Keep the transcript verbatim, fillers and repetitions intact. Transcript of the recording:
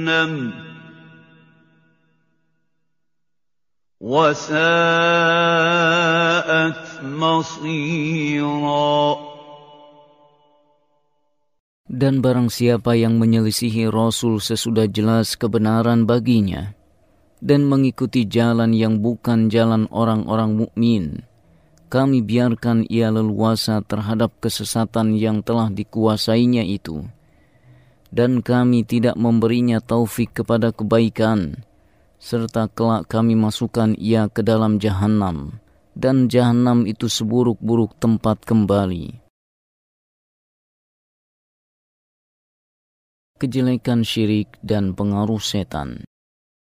وَسَاءَتْ مَصِيرًا. Dan barang siapa yang menyelisihi Rasul sesudah jelas kebenaran baginya dan mengikuti jalan yang bukan jalan orang-orang mukmin, kami biarkan ia leluasa terhadap kesesatan yang telah dikuasainya itu, dan kami tidak memberinya taufik kepada kebaikan, serta kelak kami masukkan ia ke dalam Jahannam, dan Jahannam itu seburuk-buruk tempat kembali. Kejelekan syirik dan pengaruh setan.